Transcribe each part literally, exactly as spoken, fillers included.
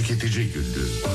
Tüketici Günlüğü.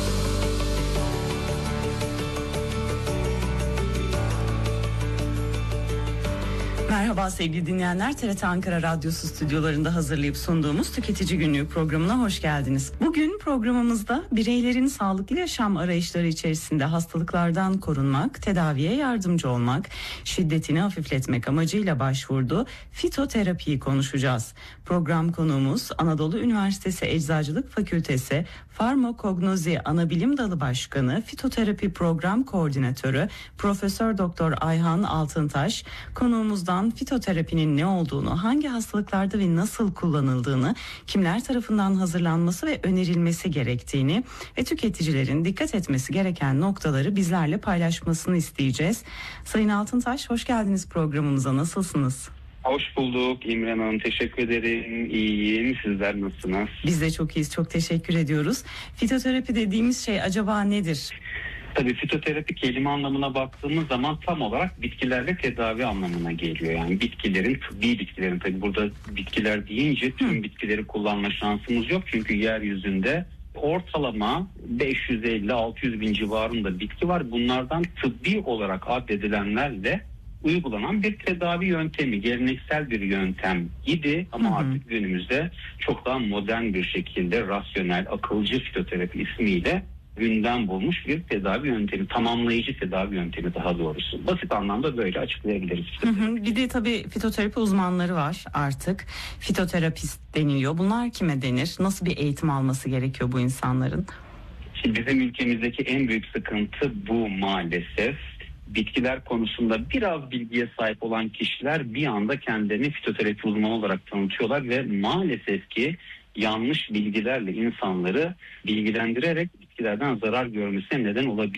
Merhaba sevgili dinleyenler, T R T Ankara Radyosu stüdyolarında hazırlayıp sunduğumuz Tüketici Günlüğü programına hoş geldiniz. Bugün programımızda bireylerin sağlıklı yaşam arayışları içerisinde hastalıklardan korunmak, tedaviye yardımcı olmak, şiddetini hafifletmek amacıyla başvurduğu fitoterapiyi konuşacağız. Program konuğumuz Anadolu Üniversitesi Eczacılık Fakültesi Farmakognozi Anabilim Dalı Başkanı, Fitoterapi Program Koordinatörü Profesör Doktor Ayhan Altıntaş. Konuğumuzdan fitoterapinin ne olduğunu, hangi hastalıklarda ve nasıl kullanıldığını, kimler tarafından hazırlanması ve önerilmesi gerektiğini ve tüketicilerin dikkat etmesi gereken noktaları bizlerle paylaşmasını isteyeceğiz. Sayın Altıntaş, hoş geldiniz programımıza. Nasılsınız? Hoş bulduk İmran Hanım, teşekkür ederim. İyiyim, sizler nasılsınız? Biz de çok iyiyiz, çok teşekkür ediyoruz. Fitoterapi dediğimiz şey acaba nedir? Tabii fitoterapi kelime anlamına baktığımız zaman tam olarak bitkilerle tedavi anlamına geliyor. Yani bitkilerin, tıbbi bitkilerin, tabii burada bitkiler deyince tüm Hı. bitkileri kullanma şansımız yok. Çünkü yeryüzünde ortalama beş yüz elli altı yüz bin civarında bitki var. Bunlardan tıbbi olarak addedilenlerle uygulanan bir tedavi yöntemi, geleneksel bir yöntem idi ama hı hı. artık günümüzde çok daha modern bir şekilde rasyonel, akılcı fitoterapi ismiyle gündem bulmuş bir tedavi yöntemi, tamamlayıcı tedavi yöntemi daha doğrusu. Basit anlamda böyle açıklayabiliriz. Hı hı. Bir de tabii fitoterapi uzmanları var artık. Fitoterapist deniliyor. Bunlar kime denir? Nasıl bir eğitim alması gerekiyor bu insanların? Şimdi bizim ülkemizdeki en büyük sıkıntı bu maalesef. Bitkiler konusunda biraz bilgiye sahip olan kişiler bir anda kendilerini fitoterapi uzmanı olarak tanıtıyorlar ve maalesef ki yanlış bilgilerle insanları bilgilendirerek bitkilerden zarar görmesine neden olabiliyor.